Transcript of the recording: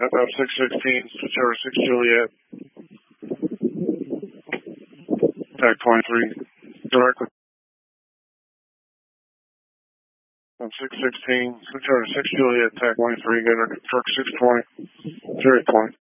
About 616, switch over 6 Juliet. Tag 23, directly. On 616, switch over 6 Juliet, tag 23, get a truck 620, 020.